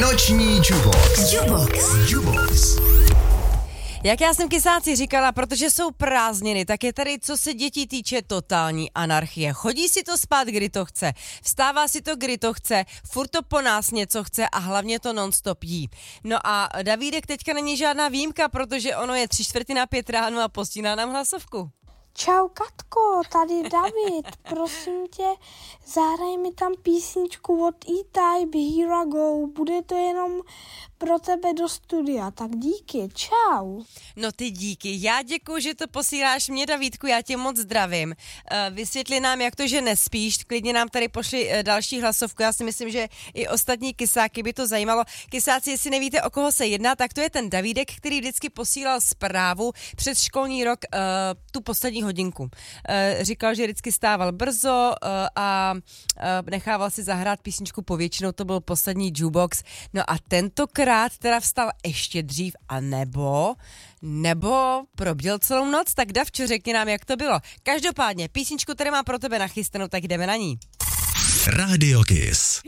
Noční Jubox. Jak já jsem kysáci říkala, protože jsou prázdniny, tak je tady, co se dětí týče, totální anarchie. Chodí si to spát, kdy to chce, vstává si to, kdy to chce, furt to po nás něco chce a hlavně to non-stop jí. No a Davídek teďka není žádná výjimka, protože ono je 3:45 ráno a postíná nám hlasovku. Čau Katko, tady David, prosím tě, zahraj mi tam písničku od E-Type, Here I Go, bude to jenom pro tebe do studia, tak díky, čau. No ty díky, já děkuju, že to posíláš mě, Davídku, já tě moc zdravím. Vysvětli nám, jak to, že nespíš, klidně nám tady pošli další hlasovku, já si myslím, že i ostatní kysáky by to zajímalo. Kysáci, jestli nevíte, o koho se jedná, tak to je ten Davídek, který vždycky posílal zprávu před školní rok tu poslední hodinku. Říkal, že vždycky stával brzo a nechával si zahrát písničku povětšinou, to byl poslední Jubox. No a tentokrát teda vstal ještě dřív a nebo probděl celou noc, tak Davčo, řekni nám, jak to bylo. Každopádně, písničku tady má pro tebe nachystanou, tak jdeme na ní. Radio Kiss.